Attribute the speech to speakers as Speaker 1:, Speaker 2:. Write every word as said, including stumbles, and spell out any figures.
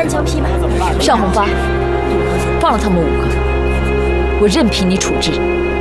Speaker 1: 单枪匹马。
Speaker 2: 尚红发，放了他们五个，我任凭你处置。